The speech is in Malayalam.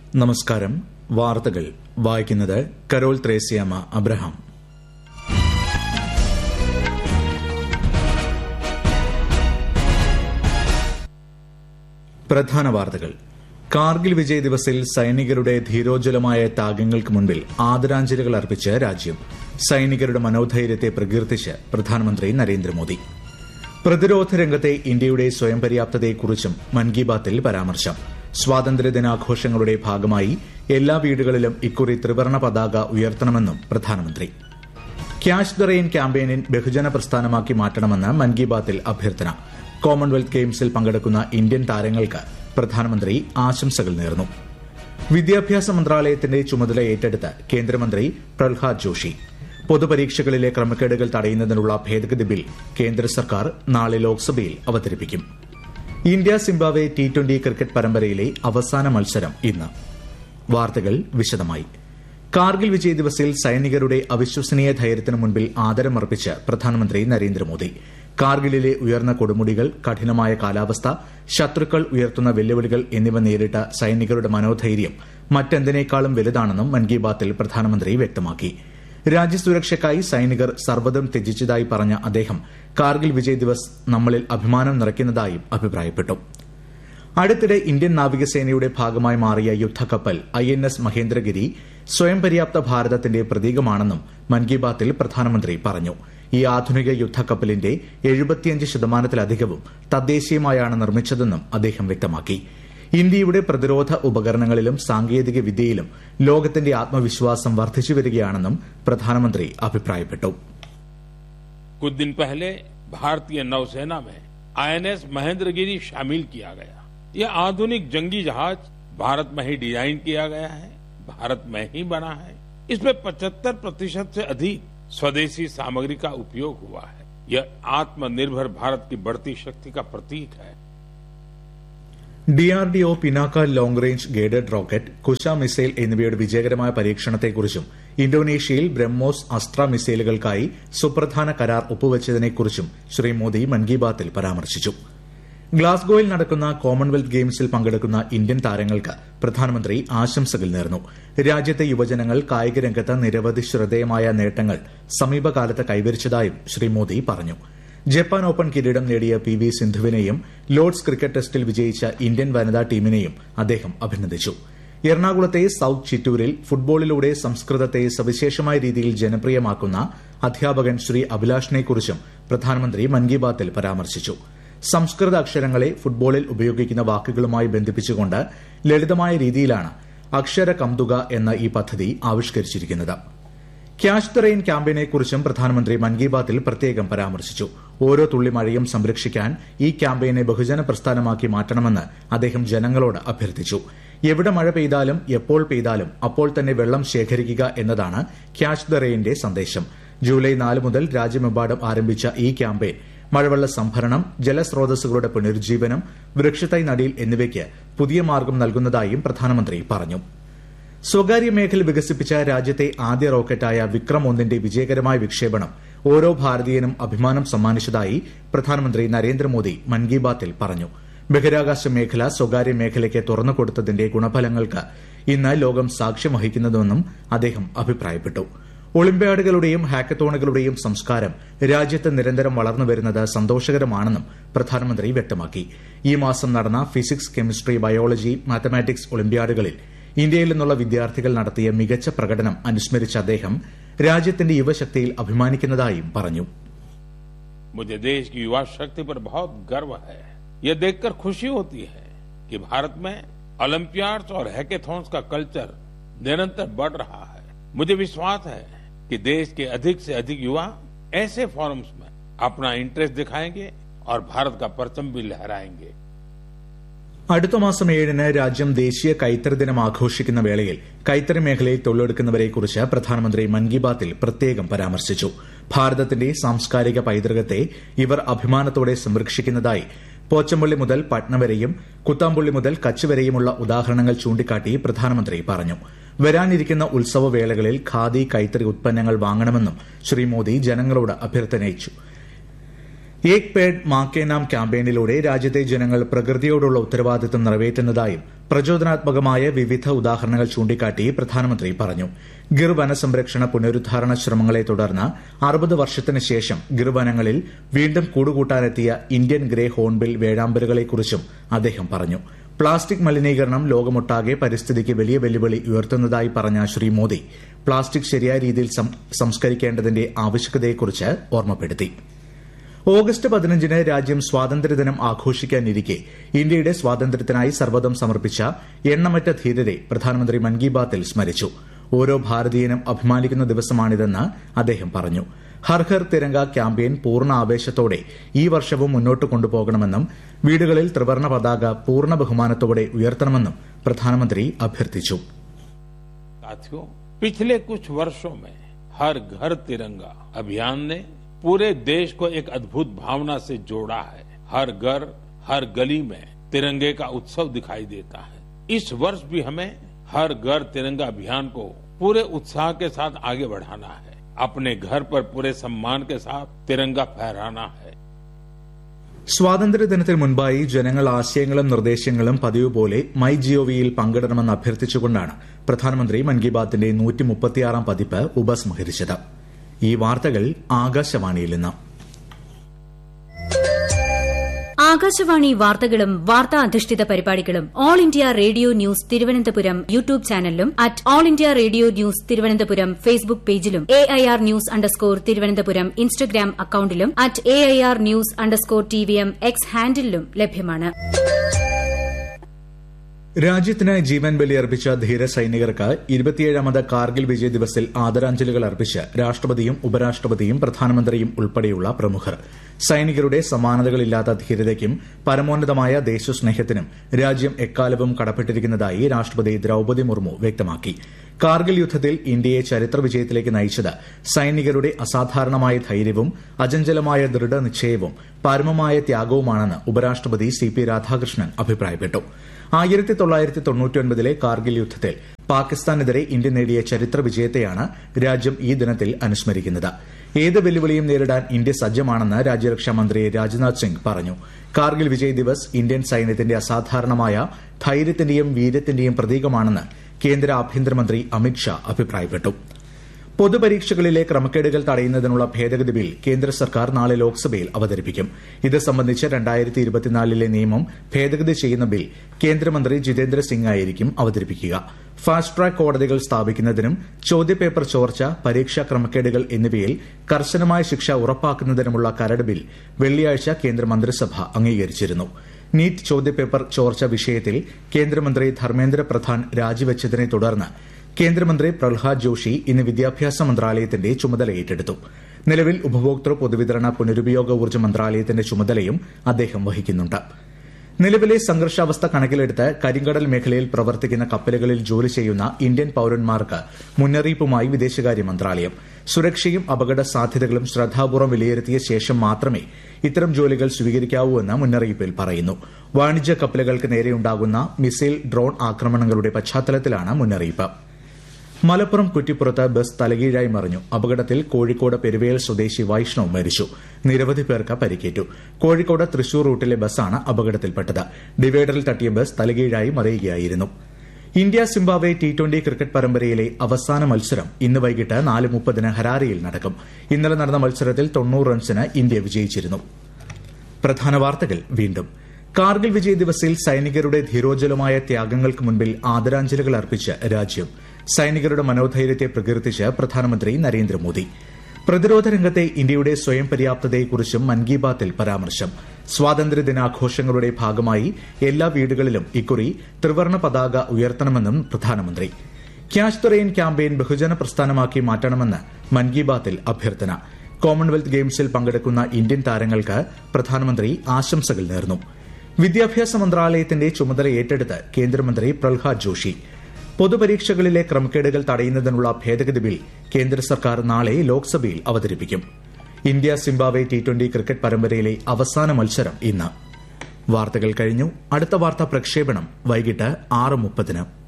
നമസ്കാരം. വാർത്തകൾ വായിക്കുന്നത് കരോൾ ത്രേസ്യാമ അബ്രഹാം. പ്രധാന വാർത്തകൾ. കാർഗിൽ വിജയ് ദിവസിൽ സൈനികരുടെ ധീരോജ്വലമായ ത്യാഗങ്ങൾക്ക് മുൻപിൽ ആദരാഞ്ജലികൾ അർപ്പിച്ച് രാജ്യം. സൈനികരുടെ മനോധൈര്യത്തെ പ്രകീർത്തിച്ച് പ്രധാനമന്ത്രി നരേന്ദ്രമോദി. പ്രതിരോധ രംഗത്തെ ഇന്ത്യയുടെ സ്വയം പര്യാപ്തതയെക്കുറിച്ചും മൻ കി ബാത്തിൽ പരാമർശം. സ്വാതന്ത്ര്യദിനാഘോഷങ്ങളുടെ ഭാഗമായി എല്ലാ വീടുകളിലും ഇക്കുറി ത്രിവർണ്ണ പതാക ഉയർത്തണമെന്നും പ്രധാനമന്ത്രി. ക്യാച്ച് ദ റെയിൻ ക്യാമ്പയിനിൽ ബഹുജന പ്രസ്ഥാനമാക്കി മാറ്റണമെന്ന് മൻ കി ബാത്തിൽ അഭ്യർത്ഥന. കോമൺവെൽത്ത് ഗെയിംസിൽ പങ്കെടുക്കുന്ന ഇന്ത്യൻ താരങ്ങൾക്ക് പ്രധാനമന്ത്രി ആശംസകൾ നേർന്നു. വിദ്യാഭ്യാസ മന്ത്രാലയത്തിന്റെ ചുമതല ഏറ്റെടുത്ത് കേന്ദ്രമന്ത്രി പ്രഹ്ലാദ് ജോഷി. പൊതുപരീക്ഷകളിലെ ക്രമക്കേടുകൾ തടയുന്നതിനുള്ള ഭേദഗതി ബിൽ കേന്ദ്ര സർക്കാർ നാളെ ലോക്സഭയിൽ അവതരിപ്പിക്കും. ഇന്ത്യ സിംബാബ്വെ T20 ക്രിക്കറ്റ് പരമ്പരയിലെ അവസാന മത്സരം ഇന്ന്. വാർത്തകൾ വിശദമായി. കാർഗിൽ വിജയ് ദിവസിൽ സൈനികരുടെ അവിശ്വസനീയ ധൈര്യത്തിന് മുൻപിൽ ആദരമർപ്പിച്ച് പ്രധാനമന്ത്രി നരേന്ദ്രമോദി. കാർഗിലിലെ ഉയർന്ന കൊടുമുടികൾ, കഠിനമായ കാലാവസ്ഥ, ശത്രുക്കൾ ഉയർത്തുന്ന വെല്ലുവിളികൾ എന്നിവ നേരിട്ട സൈനികരുടെ മനോധൈര്യം മറ്റെന്തിനേക്കാളും വലുതാണെന്നും മൻ കി ബാത്തിൽ പ്രധാനമന്ത്രി വ്യക്തമാക്കി. രാജ്യസുരക്ഷയ്ക്കായി സൈനികർ സർവ്വതും ത്യജിച്ചതായി പറഞ്ഞ അദ്ദേഹം കാർഗിൽ വിജയ് ദിവസ് നമ്മളിൽ അഭിമാനം നിറയ്ക്കുന്നതായും അഭിപ്രായപ്പെട്ടു. അടുത്തിടെ ഇന്ത്യൻ നാവികസേനയുടെ ഭാഗമായി മാറിയ യുദ്ധക്കപ്പൽ INS മഹേന്ദ്രഗിരി സ്വയം പര്യാപ്ത ഭാരതത്തിന്റെ പ്രതീകമാണെന്നും മൻ കി ബാത്തിൽ പ്രധാനമന്ത്രി പറഞ്ഞു. ഈ ആധുനിക യുദ്ധക്കപ്പലിന്റെ 75% തദ്ദേശീയമായാണ് നിർമ്മിച്ചതെന്നും അദ്ദേഹം വ്യക്തമാക്കി. ഇന്ത്യയുടെ പ്രതിരോധ ഉപകരണങ്ങളിലും സാങ്കേതിക വിദ്യയിലും ലോകത്തിന്റെ ആത്മവിശ്വാസം വർദ്ധിച്ചുവരികയാണെന്നും പ്രധാനമന്ത്രി അഭിപ്രായപ്പെട്ടു. कुछ दिन पहले भारतीय नौसेना में INS महेंद्रगिरी शामिल किया गया. ये आधुनिक जंगी जहाज भारत में ही डिजाइन किया गया है, भारत में ही बना है. इसमें 75% से अधिक स्वदेशी सामग्री का उपयोग हुआ है. यह आत्मनिर्भर भारत की बढ़ती शक्ति का प्रतीक है. DRDO Pinaka long range guided rocket, Kusha missile എന്നിവയുടെ വിജയകരമായ പരീക്ഷണത്തെക്കുറിച്ചും ഇന്തോനേഷ്യയിൽ ബ്രഹ്മോസ് അസ്ത്ര മിസൈലുകൾക്കായി സുപ്രധാന കരാർ ഒപ്പുവച്ചതിനെക്കുറിച്ചും ശ്രീ മോദി മൻ കി ബാത്തിൽ പരാമർശിച്ചു. ഗ്ലാസ്ഗോയിൽ നടക്കുന്ന കോമൺവെൽത്ത് ഗെയിംസിൽ പങ്കെടുക്കുന്ന ഇന്ത്യൻ താരങ്ങൾക്ക് പ്രധാനമന്ത്രി ആശംസകൾ നേർന്നു. രാജ്യത്തെ യുവജനങ്ങൾ കായികരംഗത്ത് നിരവധി ശ്രദ്ധേയമായ നേട്ടങ്ങൾ സമീപകാലത്ത് കൈവരിച്ചതായും ശ്രീ മോദി പറഞ്ഞു. ജപ്പാൻ ഓപ്പൺ കിരീടം നേടിയ PV സിന്ധുവിനെയും ലോർഡ്സ് ക്രിക്കറ്റ് ടെസ്റ്റിൽ വിജയിച്ച ഇന്ത്യൻ വനിതാ ടീമിനെയും അദ്ദേഹം അഭിനന്ദിച്ചു. എറണാകുളത്തെ സൌത്ത് ചിറ്റൂരിൽ ഫുട്ബോളിലൂടെ സംസ്കൃതത്തെ സവിശേഷമായ രീതിയിൽ ജനപ്രിയമാക്കുന്ന അധ്യാപകൻ ശ്രീ അഭിലാഷിനെക്കുറിച്ചും പ്രധാനമന്ത്രി മൻ കി ബാത്തിൽ പരാമർശിച്ചു. സംസ്കൃത അക്ഷരങ്ങളെ ഫുട്ബോളിൽ ഉപയോഗിക്കുന്ന വാക്കുകളുമായി ബന്ധിപ്പിച്ചുകൊണ്ട് ലളിതമായ രീതിയിലാണ് അക്ഷര കംതുക എന്ന ഈ പദ്ധതി ആവിഷ്കരിച്ചിരിക്കുന്നത്. ക്യാച്ച് ദ റെയിൻ ക്യാമ്പയിനെക്കുറിച്ചും പ്രധാനമന്ത്രി മൻ കി ബാത്തിൽ പ്രത്യേകം പരാമർശിച്ചു. ഓരോ തുള്ളി മഴയും സംരക്ഷിക്കാൻ ഈ ക്യാമ്പയിനെ ബഹുജന പ്രസ്ഥാനമാക്കി മാറ്റണമെന്ന് അദ്ദേഹം ജനങ്ങളോട് അഭ്യർത്ഥിച്ചു. എവിടെ മഴ പെയ്താലും എപ്പോൾ പെയ്താലും അപ്പോൾ തന്നെ വെള്ളം ശേഖരിക്കുക എന്നതാണ് ക്യാച്ച് ദ റെയിന്റെ സന്ദേശം. ജൂലൈ 4 മുതൽ രാജ്യമെമ്പാടും ആരംഭിച്ച ഈ ക്യാമ്പയിൻ മഴവെള്ള സംഭരണം, ജലസ്രോതസ്സുകളുടെ പുനരുജ്ജീവനം, വൃക്ഷത്തൈ നടീൽ എന്നിവയ്ക്ക് പുതിയ മാർഗം നൽകുന്നതായും പ്രധാനമന്ത്രി പറഞ്ഞു. സ്വകാര്യ മേഖല വികസിപ്പിച്ച രാജ്യത്തെ ആദ്യ റോക്കറ്റായ വിക്രം 1ന്റെ വിജയകരമായ വിക്ഷേപണം ഓരോ ഭാരതീയനും അഭിമാനം സമ്മാനിച്ചതായി പ്രധാനമന്ത്രി നരേന്ദ്രമോദി മൻ കി ബാത്തിൽ പറഞ്ഞു. ബഹിരാകാശ മേഖല സ്വകാര്യ മേഖലയ്ക്ക് തുറന്നുകൊടുത്തതിന്റെ ഗുണഫലങ്ങൾക്ക് ഇന്ന് ലോകം സാക്ഷ്യം വഹിക്കുന്നുവെന്നും അദ്ദേഹം അഭിപ്രായപ്പെട്ടു. ഒളിമ്പ്യാഡുകളുടെയും ഹാക്കത്തോണുകളുടെയും സംസ്കാരം രാജ്യത്ത് നിരന്തരം വളർന്നുവരുന്നത് സന്തോഷകരമാണെന്നും പ്രധാനമന്ത്രി വ്യക്തമാക്കി. ഈ മാസം നടന്ന ഫിസിക്സ്, കെമിസ്ട്രി, ബയോളജി, മാത്തമാറ്റിക്സ് ഒളിമ്പ്യാഡുകളിൽ ഇന്ത്യയിൽ നിന്നുള്ള വിദ്യാർത്ഥികൾ നടത്തിയ മികച്ച പ്രകടനം അനുസ്മരിച്ച അദ്ദേഹം രാജ്യത്തിന്റെ യുവശക്തിയിൽ അഭിമാനിക്കുന്നതായും പറഞ്ഞു. मुझे देश की युवा शक्ति पर बहुत गर्व है. यह देखकर खुशी होती है कि भारत में ओलंपियाड्स और हैकेथॉन्स का कल्चर निरंतर बढ़ रहा है. मुझे विश्वास है कि देश के अधिक से अधिक युवा ऐसे फोरम्स में अपना इंटरेस्ट दिखाएंगे और भारत का परचम भी लहराएंगे. അടുത്ത മാസം 7-ന് രാജ്യം ദേശീയ കൈത്തറി ദിനം ആഘോഷിക്കുന്ന വേളയിൽ കൈത്തറി മേഖലയിൽ തൊഴിലെടുക്കുന്നവരെക്കുറിച്ച് പ്രധാനമന്ത്രി മൻ കി ബാത്തിൽ പ്രത്യേകം പരാമർശിച്ചു. ഭാരതത്തിന്റെ സാംസ്കാരിക പൈതൃകത്തെ ഇവർ അഭിമാനത്തോടെ സംരക്ഷിക്കുന്നതായി പോച്ചമ്പള്ളി മുതൽ പട്ന വരെയും കുത്താമ്പുള്ളി മുതൽ കച്ച് വരെയുമുള്ള ഉദാഹരണങ്ങൾ ചൂണ്ടിക്കാട്ടി പ്രധാനമന്ത്രി പറഞ്ഞു. വരാനിരിക്കുന്ന ഉത്സവവേളകളിൽ ഖാദി, കൈത്തറി ഉത്പന്നങ്ങൾ വാങ്ങണമെന്നും ശ്രീ മോദി ജനങ്ങളോട് അഭ്യർത്ഥിച്ചു. ഏക് പേഡ് മാ കെ നാം ക്യാമ്പയിനിലൂടെ രാജ്യത്തെ ജനങ്ങൾ പ്രകൃതിയോടുള്ള ഉത്തരവാദിത്തം നിറവേറ്റുന്നതായും പ്രചോദനാത്മകമായ വിവിധ ഉദാഹരണങ്ങൾ ചൂണ്ടിക്കാട്ടി പ്രധാനമന്ത്രി പറഞ്ഞു. ഗിർ വനസംരക്ഷണ പുനരുദ്ധാരണ ശ്രമങ്ങളെ തുടർന്ന് 60 വർഷത്തിന് ശേഷം ഗിർ വനങ്ങളിൽ വീണ്ടും കൂടുകൂട്ടാനെത്തിയ ഇന്ത്യൻ ഗ്രേ ഹോൺബിൽ വേഴാമ്പലുകളെക്കുറിച്ചും അദ്ദേഹം പറഞ്ഞു. പ്ലാസ്റ്റിക് മലിനീകരണം ലോകമൊട്ടാകെ പരിസ്ഥിതിക്ക് വലിയ വെല്ലുവിളി ഉയർത്തുന്നതായി പറഞ്ഞ ശ്രീ മോദി പ്ലാസ്റ്റിക് ശരിയായ രീതിയിൽ സംസ്കരിക്കേണ്ടതിന്റെ ആവശ്യകതയെക്കുറിച്ച് ഓർമ്മപ്പെടുത്തി. ഓഗസ്റ്റ് 15-ന് രാജ്യം സ്വാതന്ത്ര്യദിനം ആഘോഷിക്കാനിരിക്കെ ഇന്ത്യയുടെ സ്വാതന്ത്ര്യത്തിനായി സർവ്വതം സമർപ്പിച്ച എണ്ണമറ്റ ധീരരെ പ്രധാനമന്ത്രി മൻ കി ബാത്തിൽ സ്മരിച്ചു. ഓരോ ഭാരതീയനും അഭിമാനിക്കുന്ന ദിവസമാണിതെന്ന് അദ്ദേഹം പറഞ്ഞു. ഹർ ഘർ തിരങ്ക ക്യാമ്പയിൻ പൂർണ്ണ ആവേശത്തോടെ ഈ വർഷവും മുന്നോട്ട് കൊണ്ടുപോകണമെന്നും വീടുകളിൽ ത്രിവർണ്ണ പതാക പൂർണ്ണ ബഹുമാനത്തോടെ ഉയർത്തണമെന്നും പ്രധാനമന്ത്രി അഭ്യർത്ഥിച്ചു. पिछले कुछ वर्षों में हर घर तिरंगा अभियान ने पूरे देश को एक अद्भुत भावना से जोड़ा है. हर घर हर गली में तिरंगे का उत्सव दिखाई देता है. इस वर्ष भी हमें हर घर तिरंगा अभियान को पूरे उत्साह के साथ आगे बढ़ाना है. अपने घर पर पूरे सम्मान के साथ तिरंगा फहराना है. സ്വാതന്ത്ര്യദിനത്തിന് മുൻപായി ജനങ്ങൾ ആശയങ്ങളും നിർദ്ദേശങ്ങളും പതിവ് പോലെ മൈ ജിഒവിയിൽ പങ്കിടണമെന്ന് അഭ്യർത്ഥിച്ചുകൊണ്ടാണ് പ്രധാനമന്ത്രി മൻ കി ബാത്തിന്റെ 136-ാം പതിപ്പ് ഉപസംഹരിച്ചത്. ഈ വാർത്തകൾ ആകാശവാണിയിൽ നിന്ന്. ആകാശവാണി വാർത്തകളും വാർത്താ അധിഷ്ഠിത പരിപാടികളും all India radio news Thiruvananthapuram YouTube ചാനലിലും at all India radio news Thiruvananthapuram Facebook പേജിലും AIR ന്യൂസ് _ തിരുവനന്തപുരം ഇൻസ്റ്റഗ്രാം അക്കൌണ്ടിലും at AIR news _ TVM X ഹാൻഡിലും ലഭ്യമാണ്. രാജ്യത്തിന് ജീവൻ ബലിയർപ്പിച്ച ധീര സൈനികർക്ക് 27ാമത് കാർഗിൽ വിജയ് ദിവസിൽ ആദരാഞ്ജലികൾ അർപ്പിച്ച് രാഷ്ട്രപതിയും ഉപരാഷ്ട്രപതിയും പ്രധാനമന്ത്രിയും ഉൾപ്പെടെയുള്ള പ്രമുഖർ. സൈനികരുടെ സമാനതകളില്ലാത്ത ധീരതയ്ക്കും പരമോന്നതമായ ദേശസ്നേഹത്തിനും രാജ്യം എക്കാലവും കടപ്പെട്ടിരിക്കുന്നതായി രാഷ്ട്രപതി ദ്രൌപദി മുർമു വ്യക്തമാക്കി. കാർഗിൽ യുദ്ധത്തിൽ ഇന്ത്യയെ ചരിത്ര വിജയത്തിലേക്ക് നയിച്ചത് സൈനികരുടെ അസാധാരണമായ ധൈര്യവും അചഞ്ചലമായ ദൃഢനിശ്ചയവും പരമമായ ത്യാഗവുമാണെന്ന് ഉപരാഷ്ട്രപതി CP രാധാകൃഷ്ണൻ അഭിപ്രായപ്പെട്ടു. 1999-ലെ കാർഗിൽ യുദ്ധത്തിൽ പാകിസ്ഥാനെതിരെ ഇന്ത്യ നേടിയ ചരിത്ര വിജയത്തെയാണ് രാജ്യം ഈ ദിനത്തിൽ അനുസ്മരിക്കുന്നത്. ഏത് വെല്ലുവിളിയും നേരിടാൻ ഇന്ത്യ സജ്ജമാണെന്ന് രാജ്യരക്ഷാമന്ത്രി രാജ്നാഥ് സിംഗ് പറഞ്ഞു. കാർഗിൽ വിജയ് ദിവസ് ഇന്ത്യൻ സൈന്യത്തിന്റെ അസാധാരണമായ ധൈര്യത്തിന്റെയും വീര്യത്തിന്റെയും പ്രതീകമാണെന്ന് കേന്ദ്ര ആഭ്യന്തരമന്ത്രി അമിത് ഷാ അഭിപ്രായപ്പെട്ടു. പൊതുപരീക്ഷകളിലെ ക്രമക്കേടുകൾ തടയുന്നതിനുള്ള ഭേദഗതി ബിൽ കേന്ദ്ര സർക്കാർ നാളെ ലോക്സഭയിൽ അവതരിപ്പിക്കും. ഇത് സംബന്ധിച്ച് 2024-ലെ നിയമം ഭേദഗതി ചെയ്യുന്ന ബിൽ കേന്ദ്രമന്ത്രി ജിതേന്ദ്ര സിംഗ് ആയിരിക്കും അവതരിപ്പിക്കുക. ഫാസ്റ്റ് ട്രാക്ക് കോടതികൾ സ്ഥാപിക്കുന്നതിനും ചോദ്യപേപ്പർ ചോർച്ച, പരീക്ഷാ ക്രമക്കേടുകൾ എന്നിവയിൽ കർശനമായ ശിക്ഷ ഉറപ്പാക്കുന്നതിനുമുള്ള കരട് ബിൽ വെള്ളിയാഴ്ച കേന്ദ്രമന്ത്രിസഭ അംഗീകരിച്ചിരുന്നു. നീറ്റ് ചോദ്യപേപ്പർ ചോർച്ച വിഷയത്തിൽ കേന്ദ്രമന്ത്രി ധർമ്മേന്ദ്ര പ്രധാൻ രാജിവെച്ചതിനെ തുടർന്ന് കേന്ദ്രമന്ത്രി പ്രഹ്ലാദ് ജോഷി ഇന്ന് വിദ്യാഭ്യാസ മന്ത്രാലയത്തിന്റെ ചുമതല ഏറ്റെടുത്തു. നിലവിൽ ഉപഭോക്തൃ പൊതുവിതരണ പുനരുപയോഗ ഊർജ്ജ മന്ത്രാലയത്തിന്റെ ചുമതലയും അദ്ദേഹം വഹിക്കുന്നുണ്ട്. നിലവിലെ സംഘർഷാവസ്ഥ കണക്കിലെടുത്ത് കരിങ്കടൽ മേഖലയിൽ പ്രവർത്തിക്കുന്ന കപ്പലുകളിൽ ജോലി ചെയ്യുന്ന ഇന്ത്യൻ പൌരന്മാർക്ക് മുന്നറിയിപ്പുമായി വിദേശകാര്യ മന്ത്രാലയം. സുരക്ഷയും അപകട സാധ്യതകളും ശ്രദ്ധാപൂർവ്വം വിലയിരുത്തിയ ശേഷം മാത്രമേ ഇത്തരം ജോലികൾ സ്വീകരിക്കാവൂ എന്ന് മുന്നറിയിപ്പിൽ പറയുന്നു. വാണിജ്യ കപ്പലുകൾക്ക് നേരെയുണ്ടാകുന്ന മിസൈൽ, ഡ്രോൺ ആക്രമണങ്ങളുടെ പശ്ചാത്തലത്തിലാണ് മുന്നറിയിപ്പ്. മലപ്പുറം കുറ്റിപ്പുറത്ത് ബസ് തലകീഴായി മറിഞ്ഞു. അപകടത്തിൽ കോഴിക്കോട് പെരുവേൽ സ്വദേശി വൈഷ്ണവ് മരിച്ചു. നിരവധി പേർക്ക് പരിക്കേറ്റു. കോഴിക്കോട് തൃശൂർ റൂട്ടിലെ ബസ്സാണ് അപകടത്തിൽപ്പെട്ടത്. ഡിവൈഡറിൽ തട്ടിയ ബസ് തലകീഴായി മറിയുകയായിരുന്നു. ഇന്ത്യ സിംബാബ്വെ T20 ക്രിക്കറ്റ് പരമ്പരയിലെ അവസാന മത്സരം ഇന്ന് വൈകിട്ട് 4:30-ന് ഹരാരയിൽ നടക്കും. ഇന്നലെ നടന്ന മത്സരത്തിൽ 90 റൺസിന് ഇന്ത്യ വിജയിച്ചിരുന്നു. പ്രധാന വാർത്തകൾ വീണ്ടും. കാർഗിൽ വിജയ് ദിവസിൽ സൈനികരുടെ ധീരോജ്വലമായ ത്യാഗങ്ങൾക്ക് മുൻപിൽ ആദരാഞ്ജലികൾ അർപ്പിച്ച് രാജ്യം. സൈനികരുടെ മനോധൈര്യത്തെ പ്രകീർത്തിച്ച് പ്രധാനമന്ത്രി നരേന്ദ്രമോദി. പ്രതിരോധ രംഗത്തെ ഇന്ത്യയുടെ സ്വയം പര്യാപ്തതയെക്കുറിച്ചും മൻ കി ബാത്തിൽ പരാമർശം. സ്വാതന്ത്ര്യദിനാഘോഷങ്ങളുടെ ഭാഗമായി എല്ലാ വീടുകളിലും ഇക്കുറി ത്രിവർണ്ണ പതാക ഉയർത്തണമെന്നും പ്രധാനമന്ത്രി. ക്യാച്ച് ദ റെയിൻ ക്യാമ്പയിൻ ബഹുജന പ്രസ്ഥാനമാക്കി മാറ്റണമെന്ന് മൻ കി ബാത്തിൽ അഭ്യർത്ഥന. കോമൺവെൽത്ത് ഗെയിംസിൽ പങ്കെടുക്കുന്ന ഇന്ത്യൻ താരങ്ങൾക്ക് പ്രധാനമന്ത്രി ആശംസകൾ നേർന്നു. വിദ്യാഭ്യാസ മന്ത്രാലയത്തിന്റെ ചുമതല ഏറ്റെടുത്ത് കേന്ദ്രമന്ത്രി പ്രഹ്ലാദ് ജോഷി. പൊതുപരീക്ഷകളിലെ ക്രമക്കേടുകൾ തടയുന്നതിനുള്ള ഭേദഗതി ബിൽ കേന്ദ്ര സർക്കാർ നാളെ ലോക്സഭയിൽ അവതരിപ്പിക്കും. ഇന്ത്യ സിംബാബ്വെ T20 ക്രിക്കറ്റ് പരമ്പരയിലെ അവസാന മത്സരം ഇന്ന്. വാർത്തകൾ കഴിഞ്ഞു. അടുത്ത വാർത്താ പ്രക്ഷേപണം വൈകിട്ട് 6:30-ന്.